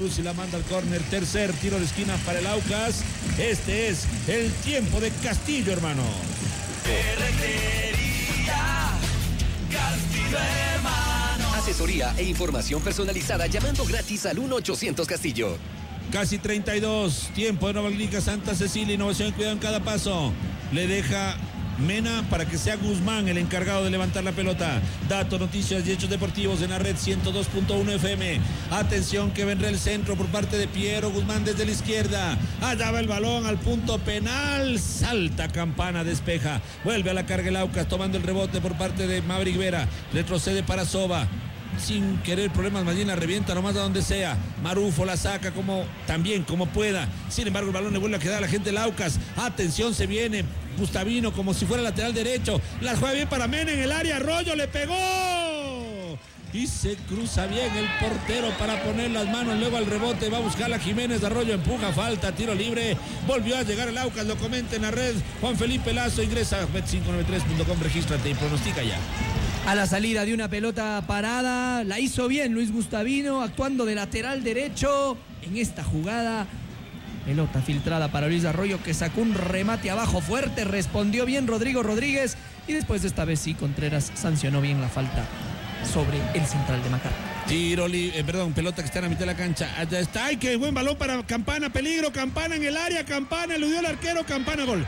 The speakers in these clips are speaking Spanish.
Y la manda al córner, tercer tiro de esquina para el Aucas. Este es el tiempo de Castillo, hermano. Castillo, hermano. Asesoría e información personalizada llamando gratis al 1-800 Castillo. Casi 32, tiempo de Nueva Clínica Santa Cecilia, innovación y cuidado en cada paso. Le deja Mena para que sea Guzmán el encargado de levantar la pelota. Datos, noticias y hechos deportivos en la red 102.1 FM. Atención que vendrá el centro por parte de Piero Guzmán desde la izquierda. Allá va el balón al punto penal. Salta Campana, despeja. Vuelve a la carga el Aucas tomando el rebote por parte de Maverick Vera. Retrocede para Soba. Sin querer problemas, más bien la revienta nomás a donde sea. Marufo la saca como pueda. Sin embargo, el balón le vuelve a quedar a la gente del Aucas. Atención, se viene Gustavino como si fuera lateral derecho. La juega bien para Mena en el área. Arroyo le pegó. Y se cruza bien el portero para poner las manos luego al rebote. Va a buscar a Jiménez. Arroyo empuja, falta, tiro libre. Volvió a llegar el Aucas, lo comenta en la red Juan Felipe Lazo. Ingresa a bet593.com, regístrate y pronostica ya. A la salida de una pelota parada, la hizo bien Luis Gustavino, actuando de lateral derecho en esta jugada. Pelota filtrada para Luis Arroyo, que sacó un remate abajo fuerte, respondió bien Rodrigo Rodríguez y después de esta vez sí Contreras sancionó bien la falta sobre el central de Macará. Pelota que está en la mitad de la cancha. Allá está. ¡Ay, qué buen balón para Campana! Peligro, Campana en el área. Campana eludió al arquero. Campana, gol.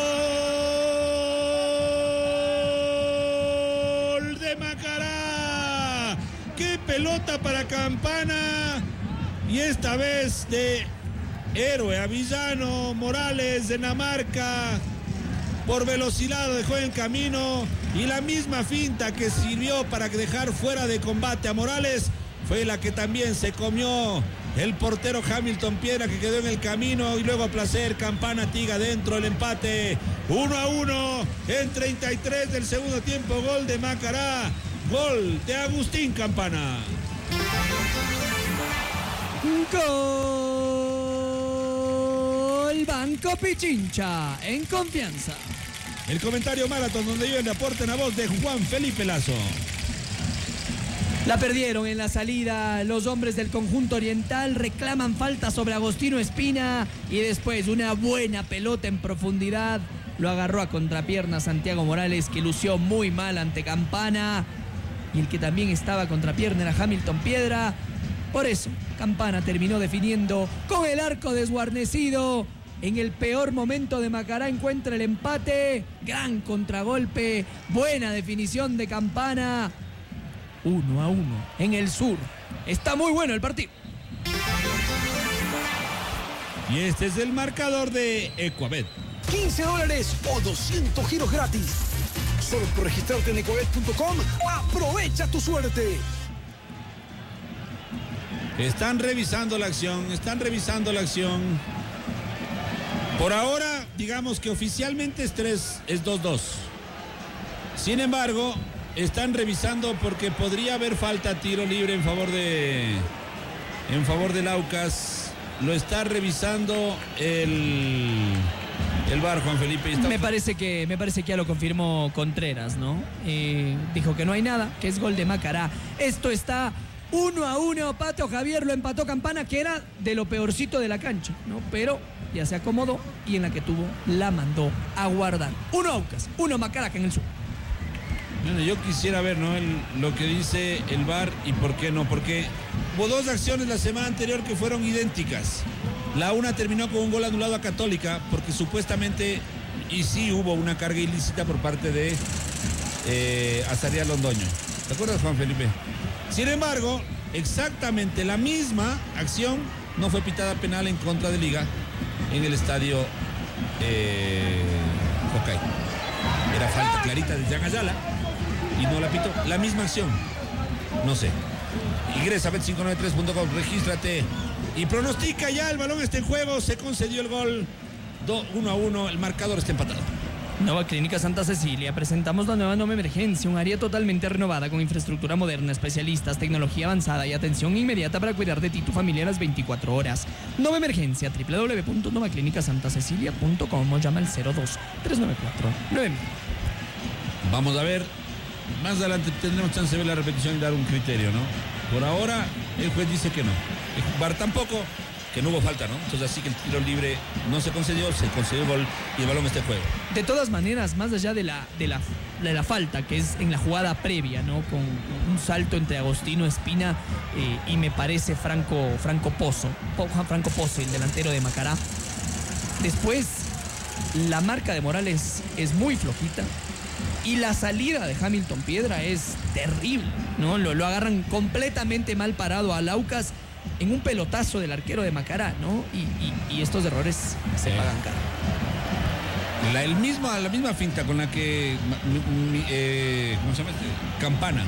¡Gol de Macará! ¡Qué pelota para Campana! Y esta vez de héroe a villano. Morales de Dinamarca. Por velocidad lo dejó en camino. Y la misma finta que sirvió para dejar fuera de combate a Morales fue la que también se comió el portero Hamilton Piedra, que quedó en el camino. Y luego a placer, Campana Tiga dentro, el empate 1-1 en 33 del segundo tiempo. Gol de Macará, gol de Agustín Campana. Gol Banco Pichincha, en confianza. El comentario maratón donde yo le aporte la voz de Juan Felipe Lazo. La perdieron en la salida los hombres del conjunto oriental, reclaman falta sobre Agostino Espina y después una buena pelota en profundidad. Lo agarró a contrapierna Santiago Morales, que lució muy mal ante Campana, y el que también estaba a contrapierna era Hamilton Piedra. Por eso Campana terminó definiendo con el arco desguarnecido. En el peor momento de Macará encuentra el empate. Gran contragolpe, buena definición de Campana. 1-1 en el sur. Está muy bueno el partido. Y este es el marcador de Ecuabet. $15 o 200 giros gratis. Solo por registrarte en ecuabet.com. Aprovecha tu suerte. Están revisando la acción. Por ahora, digamos que oficialmente es 2-2. Sin embargo, están revisando porque podría haber falta, tiro libre en favor del Aucas. Lo está revisando el VAR, Juan Felipe. Me parece que ya lo confirmó Contreras, ¿no? Dijo que no hay nada, que es gol de Macará. Esto está 1-1. Pato Javier lo empató Campana, que era de lo peorcito de la cancha, ¿no? Pero ya se acomodó y en la que tuvo la mandó a guardar. 1 Aucas, 1 Macará en el sur. Bueno, yo quisiera ver, ¿no?, lo que dice el VAR y por qué no, porque hubo dos acciones la semana anterior que fueron idénticas. La una terminó con un gol anulado a Católica porque supuestamente, y sí hubo una carga ilícita por parte de Azarias Londoño. ¿Te acuerdas, Juan Felipe? Sin embargo, exactamente la misma acción no fue pitada penal en contra de Liga en el estadio Hokkaido. Era falta clarita de Jan Ayala y no la pitó. La misma acción. No sé. Ingresa a bet593.com, regístrate y pronostica ya. El balón está en juego. Se concedió el gol. 1-1. El marcador está empatado. Nueva Clínica Santa Cecilia. Presentamos la nueva Nova Emergencia, un área totalmente renovada con infraestructura moderna, especialistas, tecnología avanzada y atención inmediata para cuidar de ti y tu familia a las 24 horas. Nova Emergencia, www.novaclinicasantaCecilia.com o llama al 02-394-9000. Vamos a ver. Más adelante tendremos chance de ver la repetición y dar un criterio, ¿no? Por ahora, El juez dice que no. El VAR tampoco, que no hubo falta, ¿no? Entonces así que el tiro libre no se concedió el gol y el balón está en juego. De todas maneras, más allá de la falta, que es en la jugada previa, ¿no? Con un salto entre Agostino Espina y me parece Franco Pozo, el delantero de Macará. Después, la marca de Morales es muy flojita y la salida de Hamilton Piedra es terrible, ¿no? Lo agarran completamente mal parado a Laucas en un pelotazo del arquero de Macará, ¿no? Y estos errores se pagan caro. La misma finta con la que ¿cómo se llama? Campana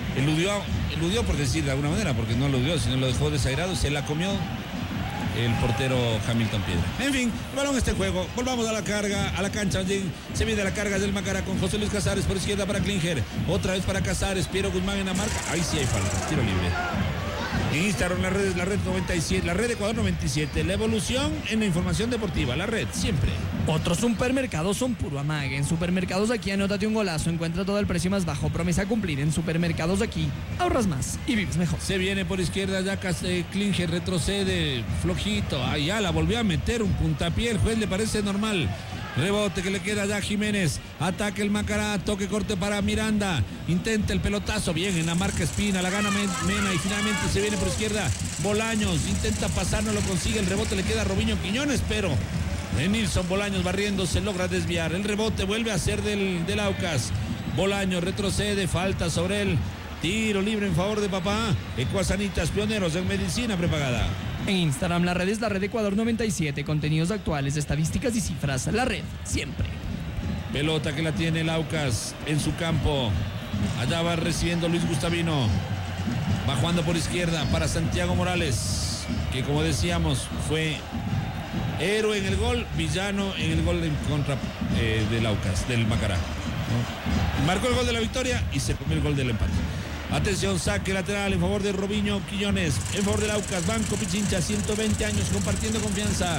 eludió por decir de alguna manera, porque no eludió, sino lo dejó desairado, se la comió el portero Hamilton Piedra. En fin, el balón está en juego. Volvamos a la carga, a la cancha. Se viene la carga del Macará con José Luis Casares por izquierda para Klinger. Otra vez para Casares. Piero Guzmán en la marca. Ahí sí hay falta. Tiro libre. En Instagram, la red 97, la red Ecuador 97. La evolución en la información deportiva. La red, siempre. Otros supermercados son puro amague. En Supermercados Aquí, anótate un golazo. Encuentra todo el precio más bajo. Promesa a cumplir. En Supermercados Aquí, ahorras más y vives mejor. Se viene por izquierda ya Klinger, retrocede flojito. Ayala volvió a meter un puntapié. El juez le parece normal. Rebote que le queda ya a Jiménez. Ataque el Macará. Toque corte para Miranda. Intenta el pelotazo. Bien en la marca Espina. La gana Mena. Y finalmente se viene por izquierda Bolaños. Intenta pasar. No lo consigue. El rebote le queda a Robinho Quiñones. Pero Nilson Bolaños barriendo. Se logra desviar. El rebote vuelve a ser del Aucas. Bolaños retrocede. Falta sobre él. Tiro libre en favor de Papá. Ecuasanitas, pioneros en medicina prepagada. En Instagram, la red es la red Ecuador 97. Contenidos actuales, estadísticas y cifras. La red, siempre. Pelota que la tiene el Aucas en su campo. Allá va recibiendo Luis Gustavino. Va jugando por izquierda para Santiago Morales, que como decíamos fue héroe en el gol, villano en el gol en contra del Aucas, del Macará, ¿no? Marcó el gol de la victoria y se comió el gol del empate. Atención, saque lateral en favor de Robinho Quiñones, en favor del Aucas. Banco Pichincha, 120 años compartiendo confianza.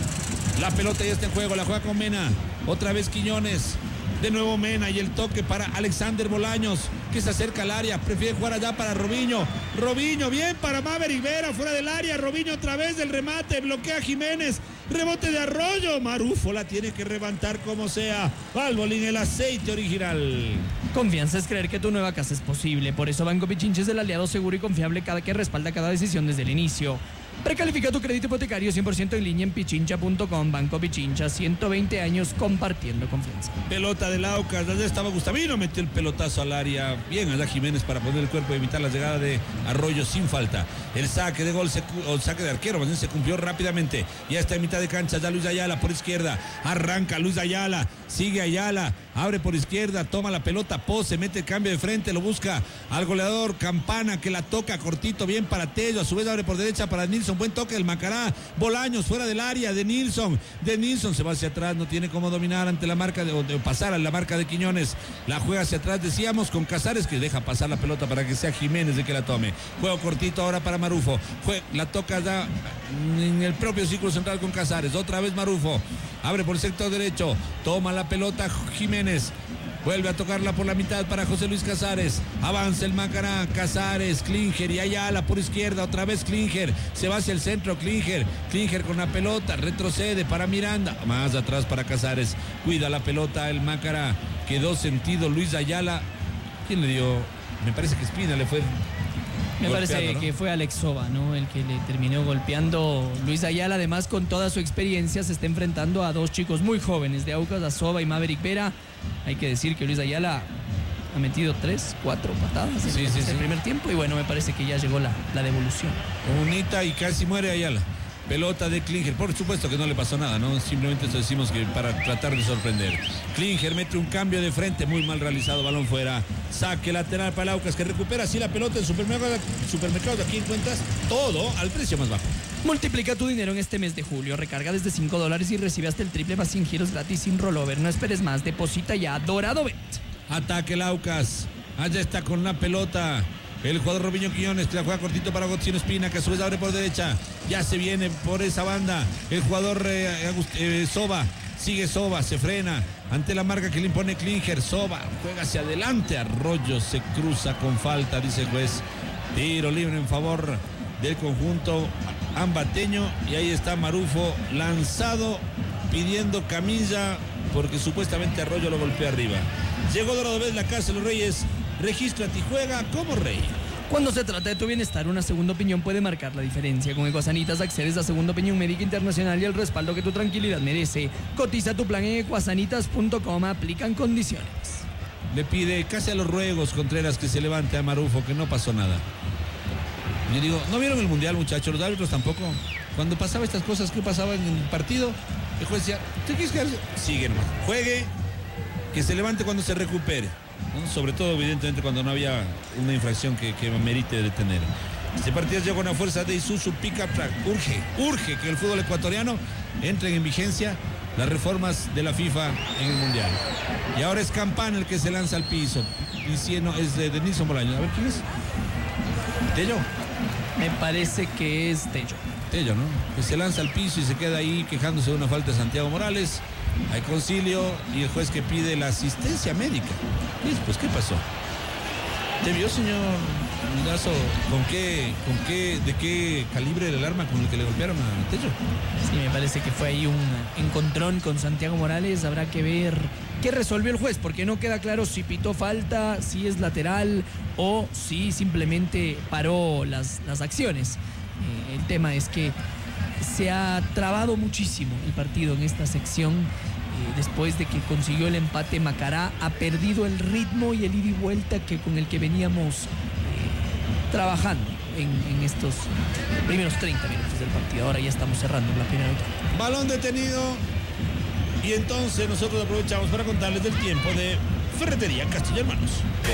La pelota ya está en juego, la juega con Mena. Otra vez Quiñones, de nuevo Mena y el toque para Alexander Bolaños, que se acerca al área, prefiere jugar allá para Robinho. Robinho, bien para Maverick Vera, fuera del área. Robinho otra vez del remate, bloquea a Jiménez. Rebote de Arroyo, Marufo la tiene que levantar como sea. Valvoline, el aceite original. Confianza es creer que tu nueva casa es posible. Por eso Banco Pichincha es el aliado seguro y confiable que respalda cada decisión desde el inicio. Precalifica tu crédito hipotecario 100% en línea en pichincha.com. Banco Pichincha, 120 años compartiendo confianza. Pelota del Aucas, allá estaba Gustavino, metió el pelotazo al área. Bien allá Jiménez para poner el cuerpo y evitar la llegada de Arroyo sin falta. El saque de gol, el saque de arquero, más bien se cumplió rápidamente. Ya está en mitad de cancha, ya Luis Ayala por izquierda. Arranca Luis Ayala, sigue Ayala, abre por izquierda, toma la pelota, pose, mete el cambio de frente, lo busca al goleador Campana, que la toca cortito, bien para Tello, a su vez abre por derecha para Nilson, buen toque del Macará. Bolaños fuera del área de Nilson se va hacia atrás, no tiene cómo dominar ante la marca de pasar a la marca de Quiñones. La juega hacia atrás, decíamos, con Casares, que deja pasar la pelota para que sea Jiménez de que la tome. Juego cortito ahora para Marufo, la toca ya en el propio círculo central con Casares. Otra vez Marufo, abre por el sector derecho, toma la pelota Jiménez, vuelve a tocarla por la mitad para José Luis Casares. Avanza el Macará, Casares, Klinger y Ayala por izquierda. Otra vez Klinger, se va hacia el centro Klinger con la pelota, retrocede para Miranda, más atrás para Casares. Cuida la pelota el Macará, quedó sentido Luis Ayala. ¿Quién le dio? Me parece que Espina le fue. Me parece, ¿no?, que fue Alex Soba, ¿no?, el que le terminó golpeando. Luis Ayala, además, con toda su experiencia, se está enfrentando a dos chicos muy jóvenes de Aucas, a Soba y Maverick Vera. Hay que decir que Luis Ayala ha metido 3, 4 patadas en el primer tiempo, y bueno, me parece que ya llegó la devolución. Unita y casi muere Ayala. Pelota de Klinger, por supuesto que no le pasó nada, ¿no? Simplemente eso decimos que para tratar de sorprender. Klinger mete un cambio de frente, muy mal realizado, balón fuera. Saque lateral para el Aucas, que recupera así la pelota en supermercados. Aquí encuentras todo al precio más bajo. Multiplica tu dinero en este mes de julio. Recarga desde $5 y recibe hasta el triple más 100 giros gratis sin rollover. No esperes más, deposita ya. Dorado Bet. Ataque el Aucas, allá está con la pelota el jugador Robinho Quiñones, que la juega cortito para Agostino Espina, que a su vez abre por derecha. Ya se viene por esa banda el jugador Soba. Sigue Soba, se frena ante la marca que le impone Klinger. Soba juega hacia adelante. Arroyo se cruza con falta, dice el juez. Tiro libre en favor del conjunto ambateño. Y ahí está Marufo lanzado, pidiendo camilla, porque supuestamente Arroyo lo golpeó arriba. Llegó Dorado Vez, la Casa de los Reyes. Regístrate y juega como rey. Cuando se trata de tu bienestar, una segunda opinión puede marcar la diferencia. Con Ecuasanitas accedes a segunda opinión médica internacional y el respaldo que tu tranquilidad merece. Cotiza tu plan en ecuasanitas.com, aplican condiciones. Le pide casi a los ruegos Contreras que se levante a Marufo, que no pasó nada. Yo digo, ¿no vieron el Mundial, muchachos? Los árbitros tampoco. Cuando pasaba estas cosas, ¿qué pasaba en el partido? El juez decía, ¿te quieres quedar? Sigue nomás. Juegue, que se levante cuando se recupere, ¿no? Sobre todo, evidentemente, cuando no había una infracción que merite detener. Este partido llegó con la fuerza de Isuzu Pickup Truck. Urge que el fútbol ecuatoriano entre en vigencia las reformas de la FIFA en el Mundial. Y ahora es Campana el que se lanza al piso. Y si no, es de Nilson Bolaños. A ver, ¿quién es? Tello. Me parece que es Tello, ¿no? Que se lanza al piso y se queda ahí quejándose de una falta de Santiago Morales. Hay concilio y el juez que pide la asistencia médica. Pues, ¿qué pasó? ¿Te vio, señor Lazo, de qué calibre era el arma con el que le golpearon a Tello? Sí, me parece que fue ahí un encontrón con Santiago Morales. Habrá que ver qué resolvió el juez, porque no queda claro si pitó falta, si es lateral o si simplemente paró las acciones. El tema es que se ha trabado muchísimo el partido en esta sección. Después de que consiguió el empate, Macará ha perdido el ritmo y el ida y vuelta con el que veníamos trabajando en estos primeros 30 minutos del partido. Ahora ya estamos cerrando la primera mitad. Balón detenido. Y entonces nosotros aprovechamos para contarles del tiempo de Ferretería Castillo Hermanos.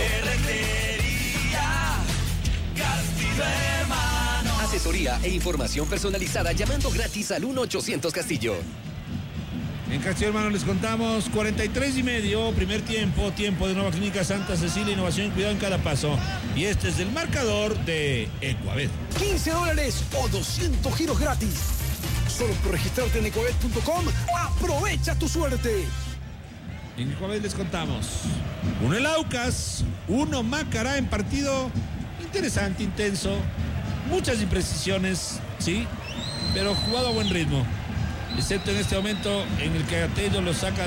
Ferretería Castillo Hermanos. Asesoría e información personalizada llamando gratis al 1-800 Castillo. En Castillo Hermanos les contamos 43:30, primer tiempo de Nueva Clínica Santa Cecilia, innovación y cuidado en cada paso. Y este es el marcador de Ecuabet. $15 o 200 giros gratis. Solo por registrarte en ecuabet.com, aprovecha tu suerte. En Ecuabet les contamos 1 el Aucas, 1 Macará en partido interesante, intenso, muchas imprecisiones, sí, pero jugado a buen ritmo. Excepto en este momento en el que a Tello lo sacan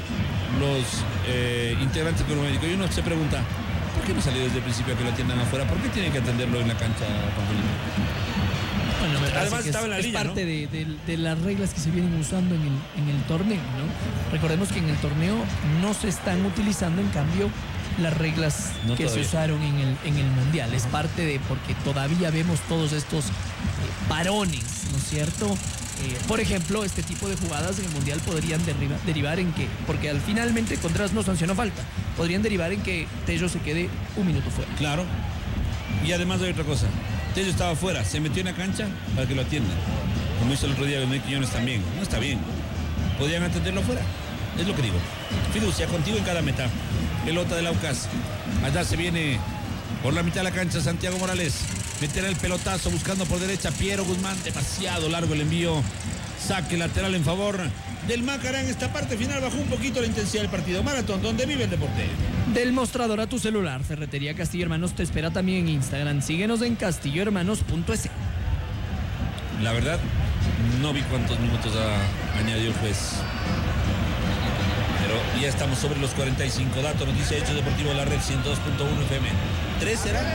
los integrantes del médico. Y uno se pregunta, ¿por qué no salió desde el principio a que lo atiendan afuera? ¿Por qué tienen que atenderlo en la cancha, Juan Felipe? Bueno, además estaba en la línea, es parte, ¿no? de las reglas que se vienen usando en el torneo, ¿no? Recordemos que en el torneo no se están utilizando, en cambio, las reglas no que todavía se usaron en el Mundial. Es parte de, porque todavía vemos todos estos parones, ¿no es cierto? Por ejemplo, este tipo de jugadas en el Mundial podrían derivar en que, porque al finalmente Contreras no sancionó falta, podrían derivar en que Tello se quede un minuto fuera. Claro. Y además hay otra cosa. Tello estaba fuera, se metió en la cancha para que lo atiendan. Como hizo el otro día Benny Quiñones también. No está bien. Podrían atenderlo fuera. Es lo que digo. Fiducia contigo en cada meta. Pelota del Aucas. Allá se viene por la mitad de la cancha Santiago Morales. Meterá el pelotazo buscando por derecha Piero Guzmán. Demasiado largo el envío. Saque lateral en favor del Macará. En esta parte final bajó un poquito la intensidad del partido. Maratón, donde vive el deporte. Del mostrador a tu celular, Ferretería Castillo Hermanos te espera también en Instagram. Síguenos en castillohermanos.es. La verdad, no vi cuántos minutos ha añadido el juez. Pero ya estamos sobre los 45. Dato, noticia, hechos deportivos de la red 102.1 FM. ¿3 será?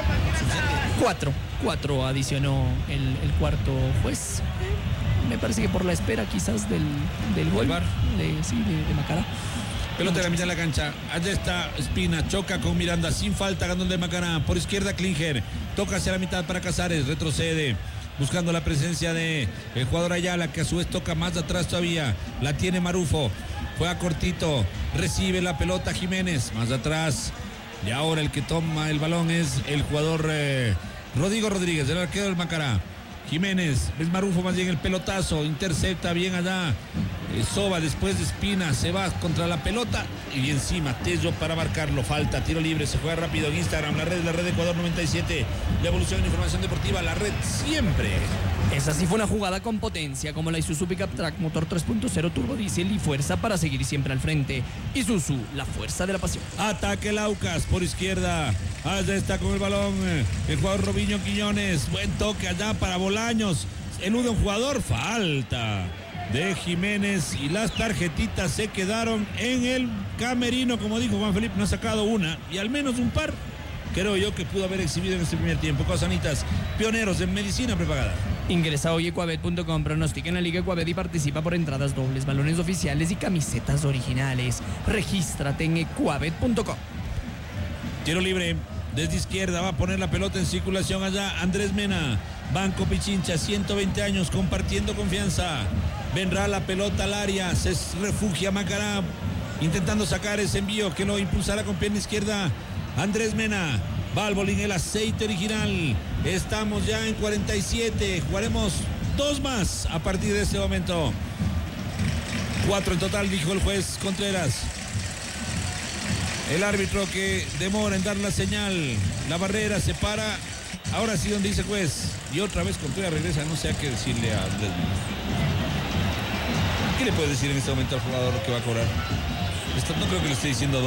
4 adicionó el cuarto juez. Me parece que por la espera quizás del gol de Macará. Pelota de la mitad de la cancha. Allá está Espina, choca con Miranda, sin falta, ganó el de Macará. Por izquierda Klinger, toca hacia la mitad para Casares, retrocede, buscando la presencia de el jugador Ayala, que a su vez toca más de atrás todavía. La tiene Marufo, juega cortito, recibe la pelota Jiménez, más de atrás. Y ahora el que toma el balón es el jugador Rodrigo Rodríguez, el arquero del Macará. Jiménez, es Marufo más bien el pelotazo, intercepta bien allá Soba después de Espina, se va contra la pelota y encima Tello para marcarlo. Falta, tiro libre, se juega rápido en Instagram. La red Ecuador 97. La evolución en información deportiva, la red siempre. Esa sí fue una jugada con potencia, como la Isuzu Pickup Track, motor 3.0 turbo diésel y fuerza para seguir siempre al frente. Isuzu, la fuerza de la pasión. Ataque el Aucas por izquierda. Allá está con el balón el jugador Robinho Quiñones. Buen toque allá para Bolaños. Elude un jugador, falta de Jiménez y las tarjetitas se quedaron en el camerino. Como dijo Juan Felipe, no ha sacado una y al menos un par creo yo que pudo haber exhibido en este primer tiempo. Cosanitas, pioneros en medicina prepagada. Ingresa hoy a ecuabet.com, pronostica en la Liga Ecuabet y participa por entradas dobles, balones oficiales y camisetas originales. Regístrate en ecuabet.com. Tiro libre desde izquierda, va a poner la pelota en circulación allá Andrés Mena. Banco Pichincha, 120 años compartiendo confianza. Vendrá la pelota al área, se refugia Macará intentando sacar ese envío que lo impulsará con pierna izquierda Andrés Mena. Valvolín, el aceite original. Estamos ya en 47. Jugaremos 2 más a partir de este momento. 4 en total, dijo el juez Contreras. El árbitro que demora en dar la señal. La barrera se para. Ahora sí donde dice juez. Y otra vez Contreras regresa. No sé a qué decirle a... ¿Qué le puede decir en este momento al jugador que va a cobrar? No creo que le esté diciendo a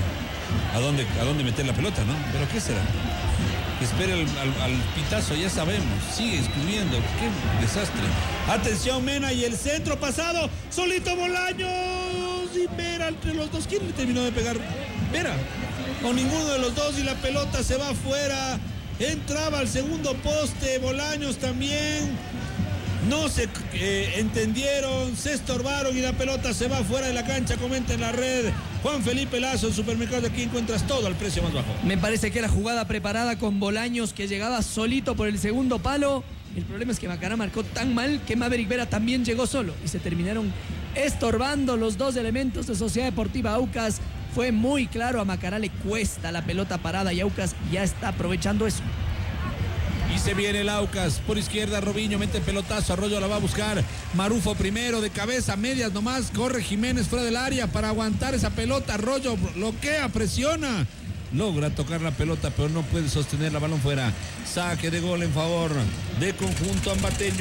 dónde meter la pelota, ¿no? Pero ¿qué será? Que espere al pitazo, ya sabemos. Sigue escribiendo. Qué desastre. Atención, Mena y el centro pasado. Solito Bolaños. Y Vera entre los dos. ¿Quién le terminó de pegar? Vera. Con ninguno de los dos y la pelota se va afuera. Entraba al segundo poste. Bolaños también. No se entendieron, se estorbaron y la pelota se va fuera de la cancha. Comenta en la red Juan Felipe Lazo, en Supermercados. Aquí encuentras todo al precio más bajo. Me parece que la jugada preparada con Bolaños, que llegaba solito por el segundo palo. El problema es que Macará marcó tan mal que Maverick Vera también llegó solo y se terminaron estorbando los dos elementos de Sociedad Deportiva Aucas. Fue muy claro, a Macará le cuesta la pelota parada y Aucas ya está aprovechando eso. Y se viene el Aucas por izquierda. Robinho mete pelotazo, Arroyo la va a buscar. Marufo primero, de cabeza, medias nomás. Corre Jiménez fuera del área para aguantar esa pelota. Arroyo bloquea, presiona. Logra tocar la pelota, pero no puede sostener la balón fuera. Saque de gol en favor de conjunto ambateño.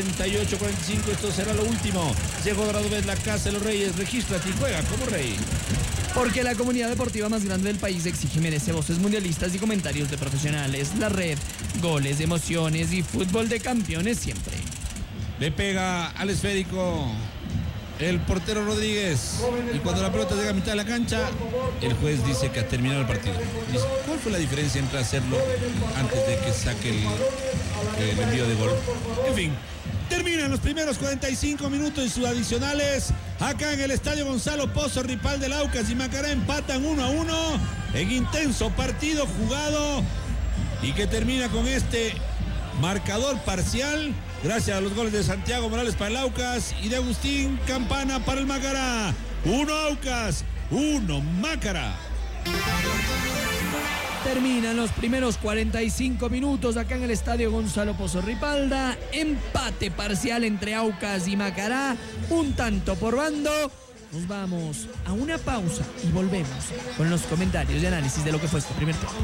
48-45, esto será lo último. Llegó Dorado Vez, la casa de los Reyes. Regístrate y juega como rey. Porque la comunidad deportiva más grande del país exige y merece voces mundialistas y comentarios de profesionales. La red, goles, emociones y fútbol de campeones siempre. Le pega al esférico el portero Rodríguez. Y cuando la pelota llega a mitad de la cancha, el juez dice que ha terminado el partido. Dice, ¿cuál fue la diferencia entre hacerlo antes de que saque el envío de gol? En fin. Terminan los primeros 45 minutos y sus adicionales acá en el estadio Gonzalo Pozo Ripal del Aucas y Macará empatan 1-1 en intenso partido jugado y que termina con este marcador parcial gracias a los goles de Santiago Morales para el Aucas y de Agustín Campana para el Macará. 1 Aucas, 1 Macará. Terminan los primeros 45 minutos acá en el estadio Gonzalo Pozo Ripalda. Empate parcial entre Aucas y Macará. Un tanto por bando. Nos vamos a una pausa y volvemos con los comentarios y análisis de lo que fue este primer tiempo.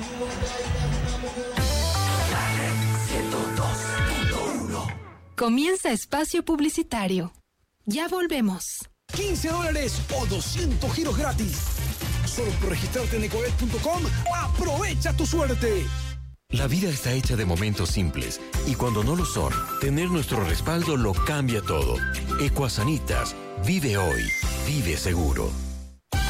Comienza espacio publicitario. Ya volvemos. $15 o 200 giros gratis. Solo por registrarte en ecuabet.com, aprovecha tu suerte. La vida está hecha de momentos simples y cuando no lo son, tener nuestro respaldo lo cambia todo. Ecuasanitas, vive hoy, vive seguro.